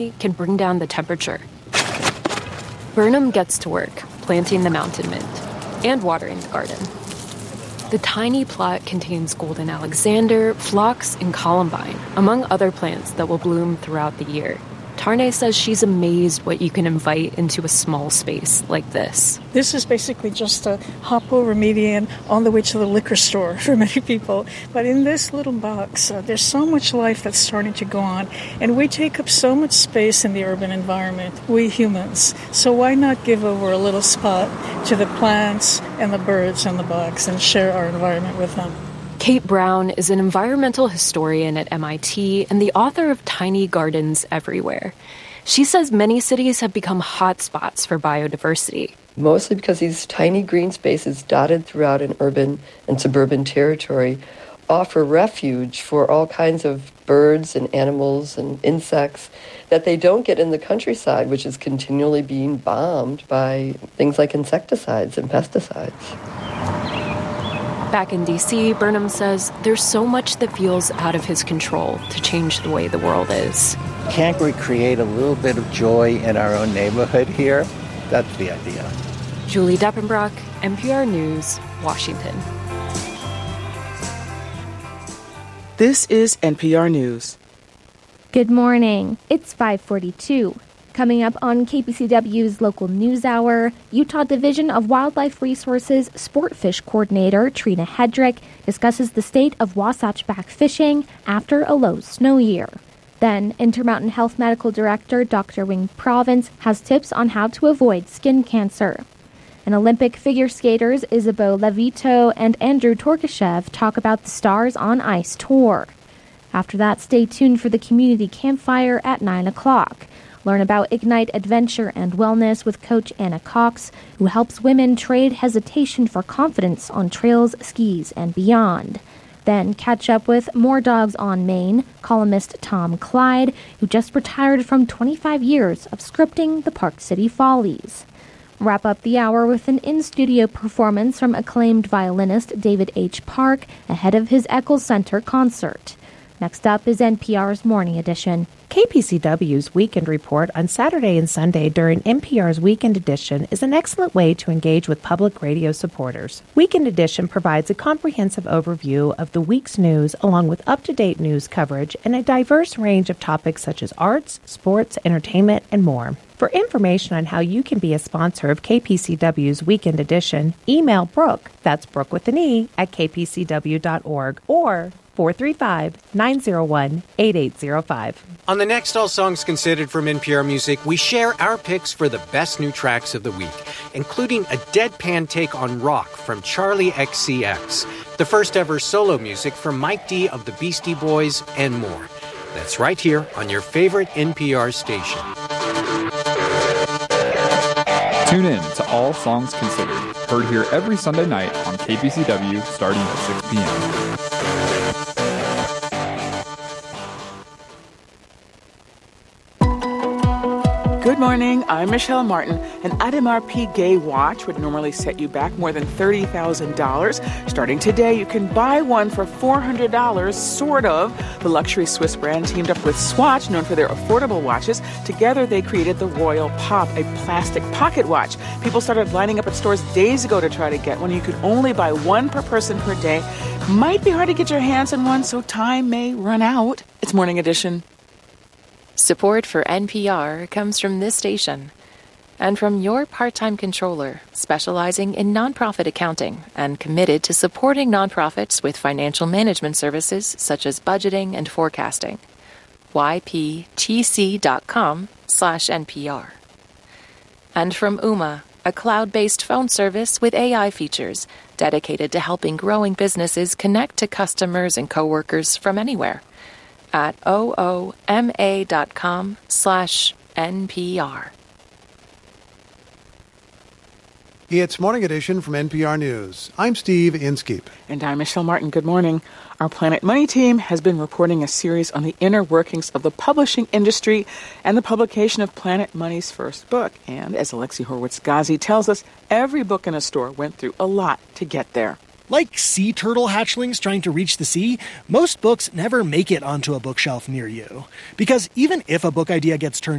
can bring down the temperature. Burnham gets to work, planting the mountain mint and watering the garden. The tiny plot contains golden Alexander, phlox, and columbine, among other plants that will bloom throughout the year. Tarnay says she's amazed what you can invite into a small space like this. This is basically just a hop over median on the way to the liquor store for many people. But in this little box, there's so much life that's starting to go on. And we take up so much space in the urban environment, we humans. So why not give over a little spot to the plants and the birds in the box and share our environment with them? Kate Brown is an environmental historian at MIT and the author of Tiny Gardens Everywhere. She says many cities have become hotspots for biodiversity. Mostly because these tiny green spaces dotted throughout an urban and suburban territory offer refuge for all kinds of birds and animals and insects that they don't get in the countryside, which is continually being bombed by things like insecticides and pesticides. Back in D.C., Burnham says there's so much that feels out of his control to change the way the world is. Can't we create a little bit of joy in our own neighborhood here? That's the idea. Julie Deppenbrock, NPR News, Washington. This is NPR News. Good morning. It's 5:42. Coming up on KPCW's Local News Hour, Utah Division of Wildlife Resources Sportfish Coordinator Trina Hedrick discusses the state of Wasatch Back fishing after a low snow year. Then, Intermountain Health Medical Director Dr. Wing Province has tips on how to avoid skin cancer. And Olympic figure skaters Isabeau Levito and Andrew Torkashev talk about the Stars on Ice tour. After that, stay tuned for the community campfire at 9 o'clock. Learn about Ignite Adventure and Wellness with Coach Anna Cox, who helps women trade hesitation for confidence on trails, skis, and beyond. Then catch up with More Dogs on Maine, columnist Tom Clyde, who just retired from 25 years of scripting the Park City Follies. Wrap up the hour with an in-studio performance from acclaimed violinist David H. Park ahead of his Eccles Center concert. Next up is NPR's Morning Edition. KPCW's Weekend Report on Saturday and Sunday during NPR's Weekend Edition is an excellent way to engage with public radio supporters. Weekend Edition provides a comprehensive overview of the week's news along with up-to-date news coverage and a diverse range of topics such as arts, sports, entertainment, and more. For information on how you can be a sponsor of KPCW's Weekend Edition, email Brooke, that's Brooke with an E, at kpcw.org, or 435-901-8805. On the next All Songs Considered from NPR Music, we share our picks for the best new tracks of the week, including a deadpan take on rock from Charlie XCX, the first ever solo music from Mike D of the Beastie Boys, and more. That's right here on your favorite NPR station. Tune in to All Songs Considered, heard here every Sunday night on KPCW starting at 6 p.m. Good morning, I'm Michelle Martin. An IMRP Gay watch would normally set you back more than $30,000. Starting today, you can buy one for $400, sort of. The luxury Swiss brand teamed up with Swatch, known for their affordable watches. Together, they created the Royal Pop, a plastic pocket watch. People started lining up at stores days ago to try to get one. You could only buy one per person per day. Might be hard to get your hands on one, so time may run out. It's Morning Edition. Support for NPR comes from this station and from your part-time controller, specializing in nonprofit accounting and committed to supporting nonprofits with financial management services such as budgeting and forecasting. yptc.com/NPR. And from Ooma, a cloud-based phone service with AI features dedicated to helping growing businesses connect to customers and coworkers from anywhere. At ooma.com/NPR. It's Morning Edition from NPR News. I'm Steve Inskeep. And I'm Michelle Martin. Good morning. Our Planet Money team has been reporting a series on the inner workings of the publishing industry and the publication of Planet Money's first book. And as Alexi Horowitz-Ghazi tells us, every book in a store went through a lot to get there. Like sea turtle hatchlings trying to reach the sea, most books never make it onto a bookshelf near you. Because even if a book idea gets turned